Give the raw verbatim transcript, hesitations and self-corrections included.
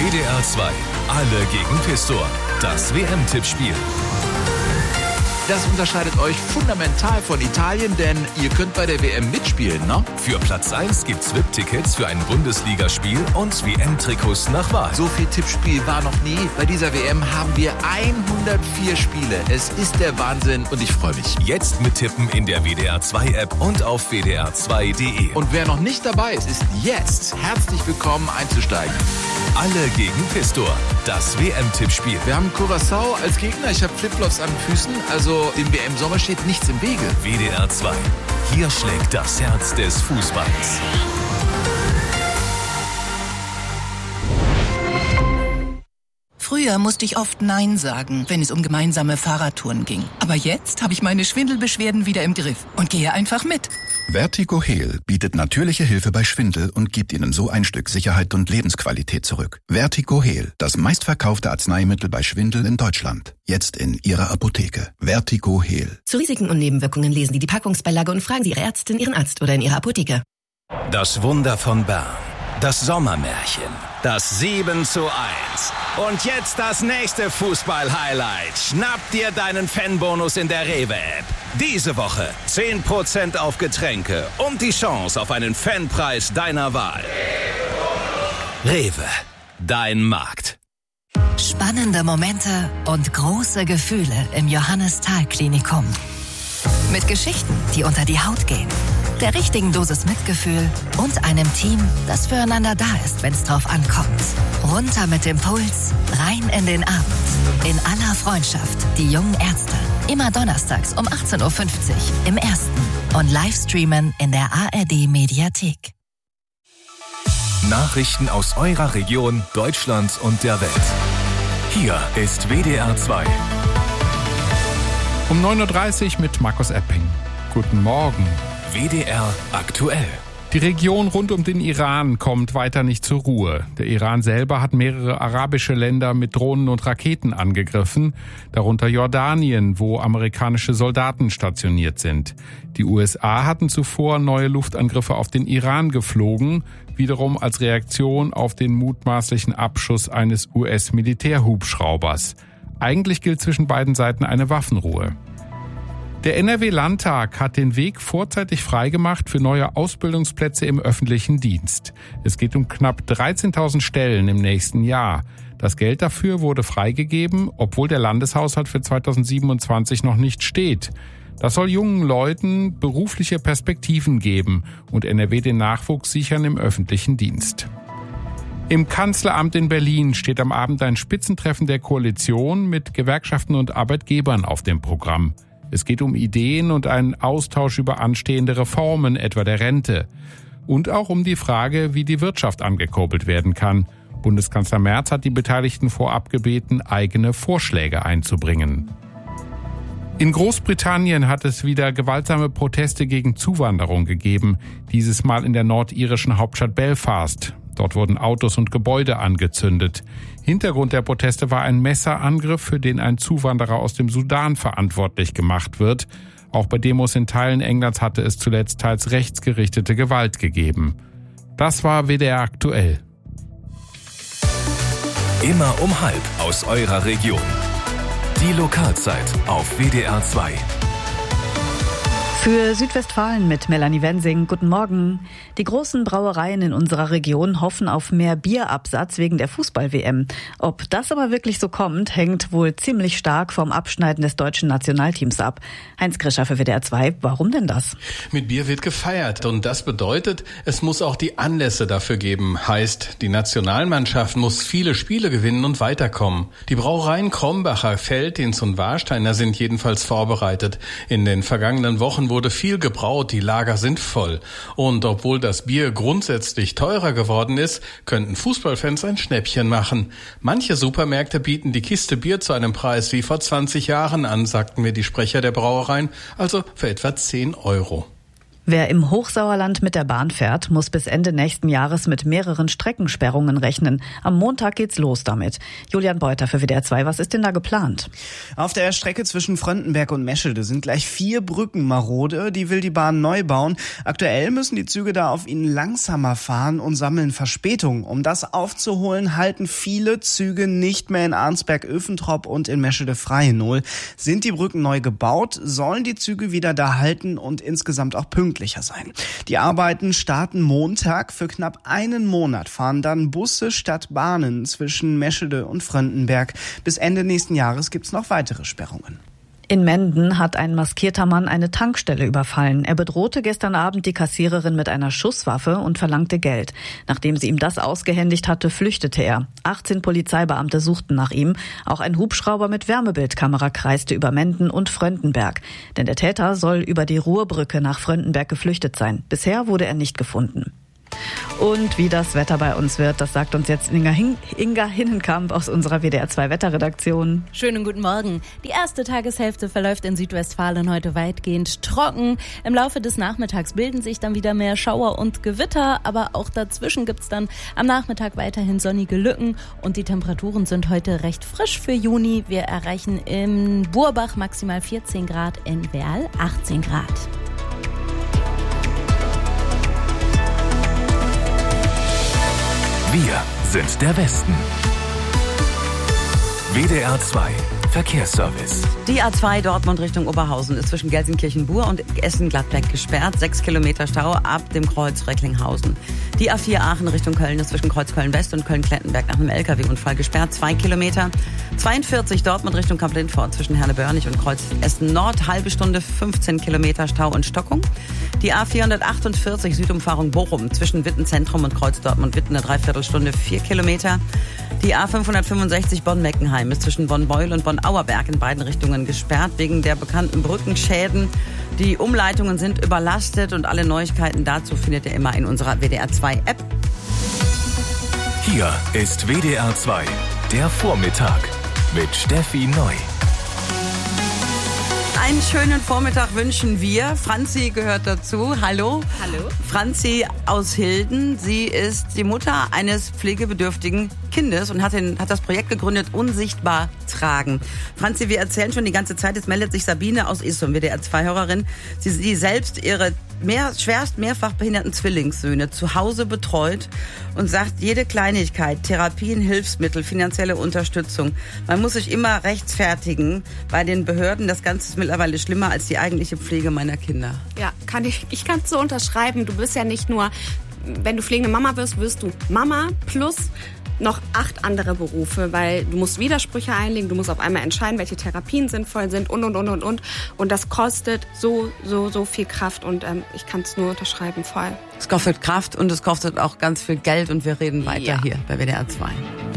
W D R zwei. Alle gegen Pistor. Das W M-Tippspiel. Das unterscheidet euch fundamental von Italien, denn ihr könnt bei der W M mitspielen, ne? Für Platz eins gibt's V I P-Tickets für ein Bundesligaspiel und W M-Trikots nach Wahl. So viel Tippspiel war noch nie. Bei dieser W M haben wir hundertvier Spiele. Es ist der Wahnsinn und ich freue mich. Jetzt mittippen in der W D R zwei App und auf w d r zwei punkt d e. Und wer noch nicht dabei ist, ist jetzt herzlich willkommen einzusteigen. Alle gegen Pistor. Das W M-Tippspiel. Wir haben Curaçao als Gegner. Ich habe Flipflops an den Füßen. Also dem W M-Sommer steht nichts im Wege. W D R zwei. Hier schlägt das Herz des Fußballs. Früher musste ich oft Nein sagen, wenn es um gemeinsame Fahrradtouren ging. Aber jetzt habe ich meine Schwindelbeschwerden wieder im Griff und gehe einfach mit. Vertigo Heal bietet natürliche Hilfe bei Schwindel und gibt Ihnen so ein Stück Sicherheit und Lebensqualität zurück. Vertigo Heal, das meistverkaufte Arzneimittel bei Schwindel in Deutschland. Jetzt in Ihrer Apotheke. Vertigo Heal. Zu Risiken und Nebenwirkungen lesen Sie die Packungsbeilage und fragen Sie Ihre Ärztin, Ihren Arzt oder in Ihrer Apotheke. Das Wunder von Bern. Das Sommermärchen. Das sieben zu eins. Und jetzt das nächste Fußball-Highlight. Schnapp dir deinen Fanbonus in der Rewe-App. Diese Woche zehn Prozent auf Getränke und die Chance auf einen Fanpreis deiner Wahl. Rewe, dein Markt. Spannende Momente und große Gefühle im Johannes-Thal-Klinikum. Mit Geschichten, die unter die Haut gehen, der richtigen Dosis Mitgefühl und einem Team, das füreinander da ist, wenn es drauf ankommt. Runter mit dem Puls, rein in den Abend. In aller Freundschaft, die jungen Ärzte. Immer donnerstags um achtzehn Uhr fünfzig im Ersten und Livestreamen in der A R D-Mediathek. Nachrichten aus eurer Region, Deutschland und der Welt. Hier ist W D R zwei. Um neun Uhr dreißig mit Markus Epping. Guten Morgen. W D R aktuell. Die Region rund um den Iran kommt weiter nicht zur Ruhe. Der Iran selber hat mehrere arabische Länder mit Drohnen und Raketen angegriffen, darunter Jordanien, wo amerikanische Soldaten stationiert sind. Die U S A hatten zuvor neue Luftangriffe auf den Iran geflogen, wiederum als Reaktion auf den mutmaßlichen Abschuss eines U S-Militärhubschraubers. Eigentlich gilt zwischen beiden Seiten eine Waffenruhe. Der N R W-Landtag hat den Weg vorzeitig freigemacht für neue Ausbildungsplätze im öffentlichen Dienst. Es geht um knapp dreizehntausend Stellen im nächsten Jahr. Das Geld dafür wurde freigegeben, obwohl der Landeshaushalt für zweitausendsiebenundzwanzig noch nicht steht. Das soll jungen Leuten berufliche Perspektiven geben und N R W den Nachwuchs sichern im öffentlichen Dienst. Im Kanzleramt in Berlin steht am Abend ein Spitzentreffen der Koalition mit Gewerkschaften und Arbeitgebern auf dem Programm. Es geht um Ideen und einen Austausch über anstehende Reformen, etwa der Rente. Und auch um die Frage, wie die Wirtschaft angekurbelt werden kann. Bundeskanzler Merz hat die Beteiligten vorab gebeten, eigene Vorschläge einzubringen. In Großbritannien hat es wieder gewaltsame Proteste gegen Zuwanderung gegeben, dieses Mal in der nordirischen Hauptstadt Belfast. Dort wurden Autos und Gebäude angezündet. Hintergrund der Proteste war ein Messerangriff, für den ein Zuwanderer aus dem Sudan verantwortlich gemacht wird. Auch bei Demos in Teilen Englands hatte es zuletzt teils rechtsgerichtete Gewalt gegeben. Das war W D R aktuell. Immer um halb aus eurer Region. Die Lokalzeit auf W D R zwei. Für Südwestfalen mit Melanie Wensing. Guten Morgen. Die großen Brauereien in unserer Region hoffen auf mehr Bierabsatz wegen der Fußball-W M. Ob das aber wirklich so kommt, hängt wohl ziemlich stark vom Abschneiden des deutschen Nationalteams ab. Heinz Krischer für W D R zwei. Warum denn das? Mit Bier wird gefeiert und das bedeutet, es muss auch die Anlässe dafür geben. Heißt, die Nationalmannschaft muss viele Spiele gewinnen und weiterkommen. Die Brauereien Krombacher, Veltins und Warsteiner sind jedenfalls vorbereitet. In den vergangenen Wochen wurde viel gebraut, die Lager sind voll. Und obwohl das Bier grundsätzlich teurer geworden ist, könnten Fußballfans ein Schnäppchen machen. Manche Supermärkte bieten die Kiste Bier zu einem Preis wie vor zwanzig Jahren an, sagten mir die Sprecher der Brauereien, also für etwa zehn Euro. Wer im Hochsauerland mit der Bahn fährt, muss bis Ende nächsten Jahres mit mehreren Streckensperrungen rechnen. Am Montag geht's los damit. Julian Beuter für W D R zwei, was ist denn da geplant? Auf der Strecke zwischen Fröndenberg und Meschede sind gleich vier Brücken marode. Die will die Bahn neu bauen. Aktuell müssen die Züge da auf ihnen langsamer fahren und sammeln Verspätung. Um das aufzuholen, halten viele Züge nicht mehr in Arnsberg-Öfentrop und in Meschede-Freihenohl. Sind die Brücken neu gebaut, sollen die Züge wieder da halten und insgesamt auch pünktlich sein. Die Arbeiten starten Montag. Für knapp einen Monat fahren dann Busse statt Bahnen zwischen Meschede und Fröndenberg. Bis Ende nächsten Jahres gibt's noch weitere Sperrungen. In Menden hat ein maskierter Mann eine Tankstelle überfallen. Er bedrohte gestern Abend die Kassiererin mit einer Schusswaffe und verlangte Geld. Nachdem sie ihm das ausgehändigt hatte, flüchtete er. achtzehn Polizeibeamte suchten nach ihm. Auch ein Hubschrauber mit Wärmebildkamera kreiste über Menden und Fröndenberg. Denn der Täter soll über die Ruhrbrücke nach Fröndenberg geflüchtet sein. Bisher wurde er nicht gefunden. Und wie das Wetter bei uns wird, das sagt uns jetzt Inga, Hin- Inga Hinnenkamp aus unserer W D R zwei Wetterredaktion. Schönen guten Morgen. Die erste Tageshälfte verläuft in Südwestfalen heute weitgehend trocken. Im Laufe des Nachmittags bilden sich dann wieder mehr Schauer und Gewitter, aber auch dazwischen gibt's dann am Nachmittag weiterhin sonnige Lücken und die Temperaturen sind heute recht frisch für Juni. Wir erreichen im Burbach maximal vierzehn Grad, in Werl achtzehn Grad. Wir sind der Westen. W D R zwei Verkehrsservice. Die A zwei Dortmund Richtung Oberhausen ist zwischen Gelsenkirchen-Bur und Essen-Gladbeck gesperrt. Sechs Kilometer Stau ab dem Kreuz Recklinghausen. Die A vier Aachen Richtung Köln ist zwischen Kreuz Köln-West und Köln-Klettenberg nach einem L K W-Unfall gesperrt. Zwei Kilometer. zweiundvierzig Dortmund Richtung Kamp-Lindfort zwischen Herne-Börnig und Kreuz Essen-Nord. Halbe Stunde, fünfzehn Kilometer Stau und Stockung. Die A vierhundertachtundvierzig Südumfahrung Bochum zwischen Wittenzentrum und Kreuz Dortmund-Witten eine Dreiviertelstunde, vier Kilometer. Die A fünfhundertfünfundsechzig Bonn-Meckenheim ist zwischen Bonn-Beul und Bonn-Auerberg in beiden Richtungen gesperrt wegen der bekannten Brückenschäden. Die Umleitungen sind überlastet und alle Neuigkeiten dazu findet ihr immer in unserer W D R zwei App. Hier ist W D R zwei, der Vormittag mit Steffi Neu. Einen schönen Vormittag wünschen wir. Franzi gehört dazu. Hallo. Hallo. Franzi aus Hilden. Sie ist die Mutter eines pflegebedürftigen Kindes und hat, den, hat das Projekt gegründet, Unsichtbar tragen. Franzi, wir erzählen schon die ganze Zeit, jetzt meldet sich Sabine aus Isum, W D R zwei Hörerin. Sie, sie selbst ihre mehr, schwerst mehrfach behinderten Zwillingssöhne zu Hause betreut und sagt, jede Kleinigkeit, Therapien, Hilfsmittel, finanzielle Unterstützung, man muss sich immer rechtfertigen bei den Behörden. Das Ganze ist mittlerweile schlimmer als die eigentliche Pflege meiner Kinder. Ja, kann ich, ich kann es so unterschreiben. Du bist ja nicht nur, wenn du pflegende Mama wirst, wirst du Mama plus noch acht andere Berufe, weil du musst Widersprüche einlegen, du musst auf einmal entscheiden, welche Therapien sinnvoll sind und, und, und, und, und. Und das kostet so, so, so viel Kraft und ähm, ich kann es nur unterschreiben, voll. Es kostet Kraft und es kostet auch ganz viel Geld und wir reden weiter ja. hier bei W D R zwei.